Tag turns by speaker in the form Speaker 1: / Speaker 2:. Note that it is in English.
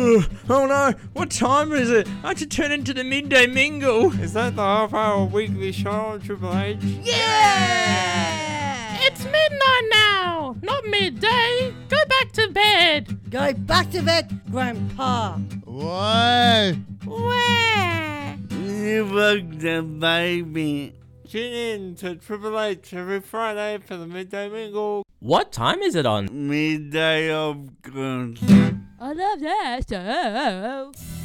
Speaker 1: Oh no, what time is it? I have to turn into the midday mingle.
Speaker 2: Is that the half-hour weekly show on Triple H?
Speaker 3: Yeah!
Speaker 4: It's midnight now, not midday. Go back to bed.
Speaker 3: Go back to bed, Grandpa.
Speaker 5: Why?
Speaker 4: Where?
Speaker 6: You fucked the baby.
Speaker 2: Tune in to Triple H every Friday for the Midday Mingle.
Speaker 1: What time is it on?
Speaker 6: Midday, of course.
Speaker 4: I love that show.